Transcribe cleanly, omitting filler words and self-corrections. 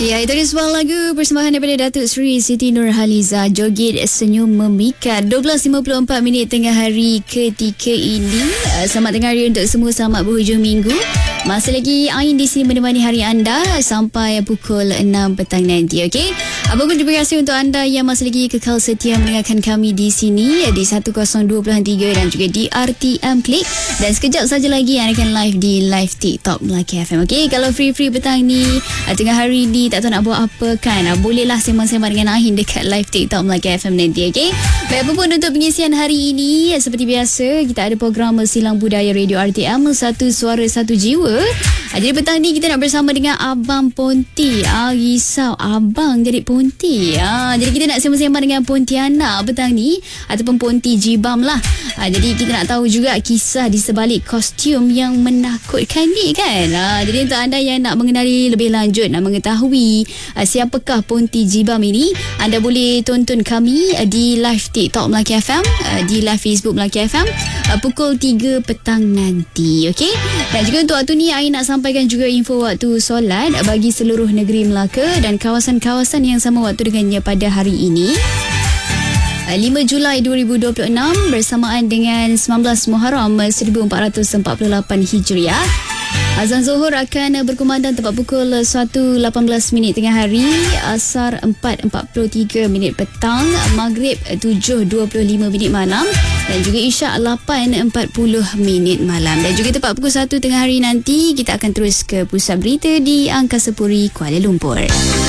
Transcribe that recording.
Ya, itu dia sebuah lagu persembahan daripada Datuk Seri Siti Nurhaliza, Joget Senyum Memikat. 12.54 minit tengah hari ketika ini. Selamat tengah hari untuk semua, selamat berhujung minggu. Masih lagi Ain di sini menemani hari anda sampai pukul 6 petang nanti, okey? Apapun terima kasih untuk anda yang masih lagi kekal setia mendengarkan kami di sini di 102.3 dan juga di RTM Klik. Dan sekejap saja lagi anda akan live di live TikTok Melaka FM, okey? Kalau free-free petang ni, tengah hari ni tak tahu nak buat apa kan, bolehlah sembang-sembang dengan Ain dekat live TikTok Melaka FM nanti, okey? Baik, apa pun untuk pengisian hari ini, seperti biasa kita ada program Silang Budaya Radio RTM, Satu Suara Satu Jiwa. Jadi petang ni kita nak bersama dengan Abang Ponti. Risau abang jadi Ponti. Jadi kita nak sembang-sembang dengan Pontianak petang ni, ataupun Ponti Jibam lah. Jadi kita nak tahu juga kisah di sebalik kostum yang menakutkan ni kan. Jadi untuk anda yang nak mengenali lebih lanjut, nak mengetahui siapakah Ponti Jibam ini, anda boleh tonton kami di live TikTok Melaka FM, di live Facebook Melaka FM pukul 3 petang nanti, okey? Dan juga untuk waktu ni Ain nak sampaikan juga info waktu solat bagi seluruh negeri Melaka dan kawasan-kawasan yang sama waktu dengannya pada hari ini, 5 Julai 2026 bersamaan dengan 19 Muharram 1448 Hijriah. Azan Zuhur akan berkumandang tepat pukul 1.18 minit tengah hari, Asar 4.43 minit petang, Maghrib 7.25 minit malam dan juga Isyak 8.40 minit malam. Dan juga tepat pukul 1 tengah hari nanti kita akan terus ke pusat berita di Angkasa Puri, Kuala Lumpur.